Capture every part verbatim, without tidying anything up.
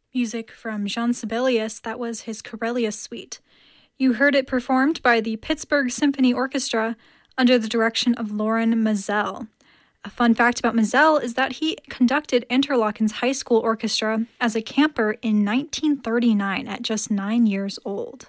Music from Jean Sibelius, that was his Corellia Suite. You heard it performed by the Pittsburgh Symphony Orchestra under the direction of Loren Maazel. A fun fact about Maazel is that he conducted Interlochen's high school orchestra as a camper in nineteen thirty-nine at just nine years old.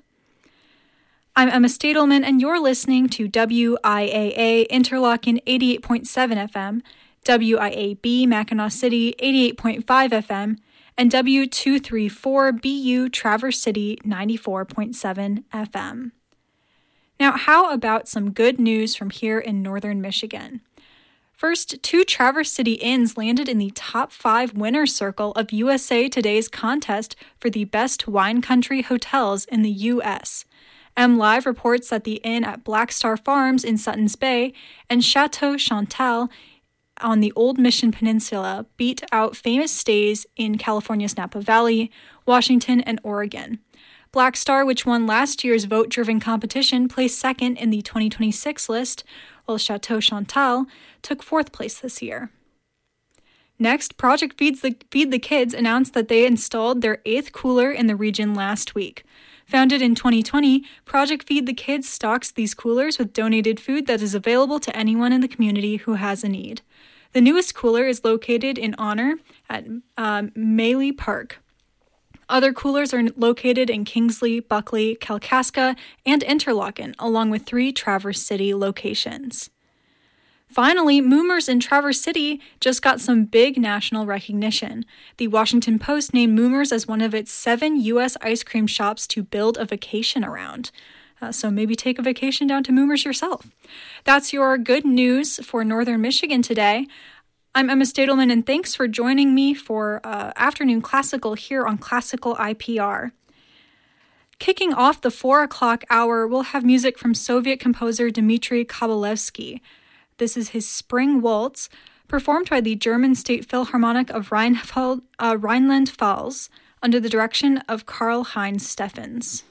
I'm Emma Stadelman, and you're listening to W I A A Interlochen eighty-eight point seven F M, W I A B Mackinac City eighty-eight point five F M, and W two thirty-four B U Traverse City ninety-four point seven F M. Now, how about some good news from here in northern Michigan? First, two Traverse City inns landed in the top five winner's circle of U S A Today's contest for the best wine country hotels in the U S MLive reports that the inn at Black Star Farms in Suttons Bay and Chateau Chantal on the Old Mission Peninsula beat out famous stays in California's Napa Valley, Washington, and Oregon. Black Star, which won last year's vote-driven competition, placed second in the twenty twenty-six list, while Chateau Chantal took fourth place this year. Next, Project Feeds the, Feed the Kids announced that they installed their eighth cooler in the region last week. Founded in twenty twenty, Project Feed the Kids stocks these coolers with donated food that is available to anyone in the community who has a need. The newest cooler is located in Honor at uh, Maley Park. Other coolers are located in Kingsley, Buckley, Kalkaska, and Interlochen, along with three Traverse City locations. Finally, Moomers in Traverse City just got some big national recognition. The Washington Post named Moomers as one of its seven U S ice cream shops to build a vacation around. Uh, so maybe take a vacation down to Moomers yourself. That's your good news for Northern Michigan today. I'm Emma Stadelman, and thanks for joining me for uh, Afternoon Classical here on Classical I P R. Kicking off the four o'clock hour, we'll have music from Soviet composer Dmitry Kabalevsky. This is his Spring Waltz, performed by the German State Philharmonic of Rheinfeld, uh, Rhineland-Pfalz under the direction of Karl-Heinz Steffens.